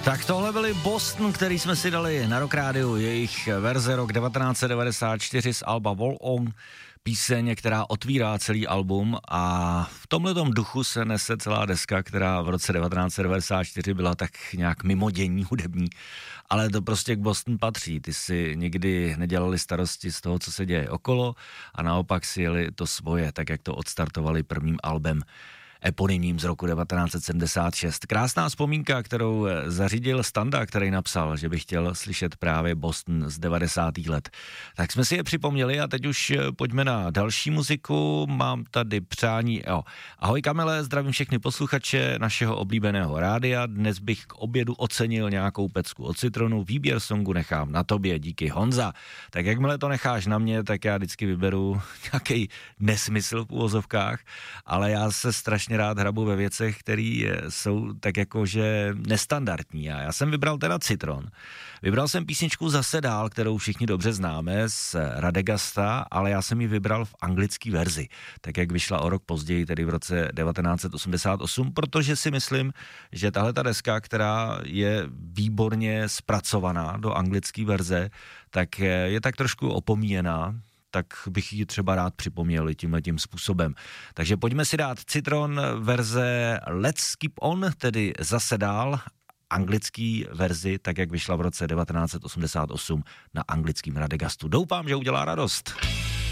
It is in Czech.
Tak tohle byli Boston, který jsme si dali na Rock Radio, jejich verze rok 1994 z alba Wall On, píseň, která otvírá celý album a v tomhletom duchu se nese celá deska, která v roce 1994 byla tak nějak mimodění hudební, ale to prostě k Boston patří. Ty si nikdy nedělali starosti z toho, co se děje okolo a naopak si jeli to svoje, tak jak to odstartovali prvním albem eponymním z roku 1976. Krásná vzpomínka, kterou zařídil Standa, který napsal, že by chtěl slyšet právě Boston z 90. let. Tak jsme si je připomněli a teď už pojďme na další muziku. Mám tady přání. Ahoj Kamile, zdravím všechny posluchače našeho oblíbeného rádia. Dnes bych k obědu ocenil nějakou pecku od Citronu. Výběr songu nechám na tobě, díky Honza. Tak jakmile to necháš na mě, tak já vždycky vyberu nějaký nesmysl v úvozovkách, ale já se strašně rád hrabu ve věcech, které jsou tak jakože nestandardní. A já jsem vybral teda Citron. Vybral jsem písničku Zase dál, kterou všichni dobře známe z Radegasta, ale já jsem ji vybral v anglické verzi, tak jak vyšla o rok později, tedy v roce 1988, protože si myslím, že tahle ta deska, která je výborně zpracovaná do anglické verze, tak je tak trošku opomíjená, tak bych ji třeba rád připomněl tímhletím způsobem. Takže pojďme si dát Citron verze Let's Keep On, tedy Zase dál, anglický verzi, tak jak vyšla v roce 1988 na anglickém Radegastu. Doufám, že udělá radost.